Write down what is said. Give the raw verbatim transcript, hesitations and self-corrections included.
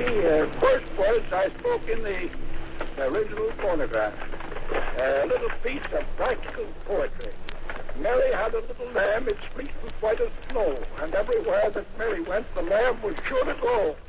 the uh, first words I spoke in the original phonograph. A little piece of practical poetry. Mary had a little lamb, its fleece was white as snow, and everywhere that Mary went, the lamb was sure to go.